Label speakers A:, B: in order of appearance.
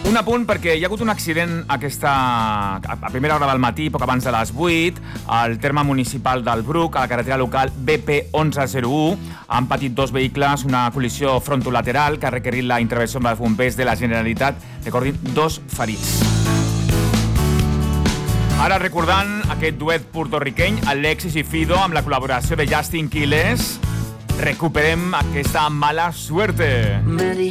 A: Un apunt perquè hi ha hagut un accident a primera hora del matí, poc abans de les 8, al terme municipal del Bruc, a la carretera local BP 1101. Han patit dos vehicles, una col·lisió frontolateral que ha requerit la intervenció amb els bombers de la Generalitat. Recordin, 2 ferits. Ara recordant aquest duet portorriqueny, Alexis i Fido, amb la col·laboració de Justin Quiles, recuperem aquesta mala suerte.